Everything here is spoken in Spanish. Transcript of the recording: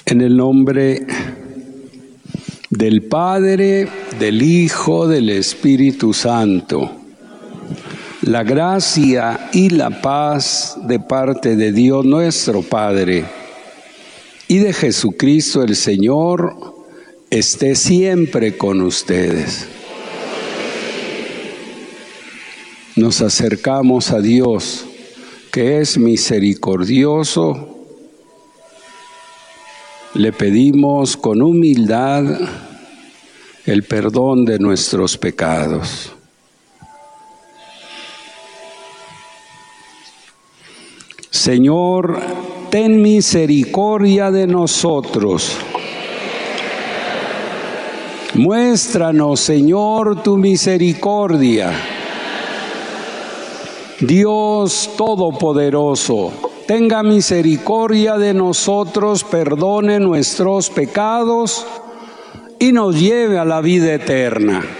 En el nombre del Padre, del Hijo, del Espíritu Santo, la gracia y la paz de parte de Dios nuestro Padre y de Jesucristo el Señor esté siempre con ustedes. Nos acercamos a Dios, que es misericordioso. Le pedimos con humildad el perdón de nuestros pecados. Señor, ten misericordia de nosotros. Muéstranos, Señor, tu misericordia. Dios Todopoderoso, tenga misericordia de nosotros, perdone nuestros pecados y nos lleve a la vida eterna.